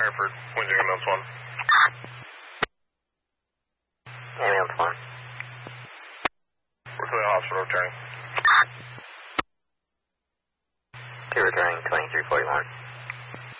Hereford, Windsor Ambulance 1. Ambulance 1. We're to the hospital returning. Okay, returning 2341.